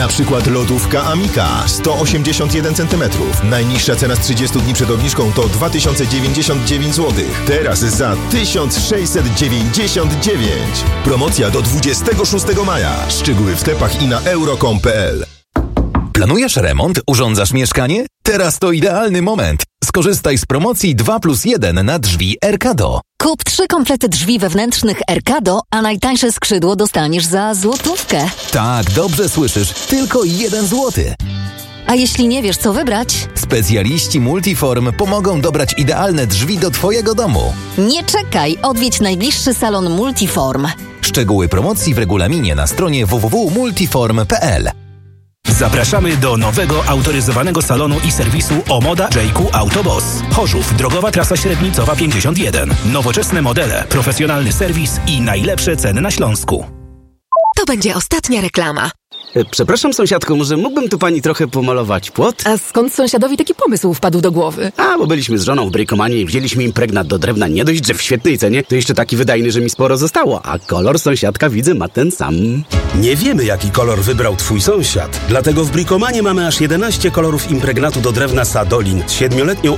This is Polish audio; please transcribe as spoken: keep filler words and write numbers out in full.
przykład lodówka Amika sto osiemdziesiąt jeden centymetrów. Najniższa cena z trzydziestu dni przed obniżką to dwa tysiące dziewięćdziesiąt dziewięć złotych. Teraz za tysiąc sześćset dziewięćdziesiąt dziewięć. Promocja do dwudziestego szóstego maja. Szczegóły w sklepach i na euro kropka com kropka pe el. Planujesz remont? Urządzasz mieszkanie? Teraz to idealny moment. Skorzystaj z promocji dwa plus jeden na drzwi Erkado. Kup trzy komplety drzwi wewnętrznych Erkado, a najtańsze skrzydło dostaniesz za złotówkę. Tak, dobrze słyszysz. Tylko jeden złoty. A jeśli nie wiesz, co wybrać? Specjaliści Multiform pomogą dobrać idealne drzwi do Twojego domu. Nie czekaj, odwiedź najbliższy salon Multiform. Szczegóły promocji w regulaminie na stronie w w w kropka multiform kropka pe el. Zapraszamy do nowego autoryzowanego salonu i serwisu Omoda Jayku Autoboss. Chorzów, drogowa trasa średnicowa pięćdziesiąt jeden. Nowoczesne modele, profesjonalny serwis i najlepsze ceny na Śląsku. To będzie ostatnia reklama. Przepraszam, sąsiadko, może mógłbym tu pani trochę pomalować płot? A skąd sąsiadowi taki pomysł wpadł do głowy? A, bo byliśmy z żoną w Brejkomanie i wzięliśmy impregnat do drewna nie dość, że w świetnej cenie, to jeszcze taki wydajny, że mi sporo zostało. A kolor sąsiadka, widzę, ma ten sam. Nie wiemy, jaki kolor wybrał twój sąsiad. Dlatego w Brejkomanie mamy aż jedenaście kolorów impregnatu do drewna Sadolin z siedmioletnią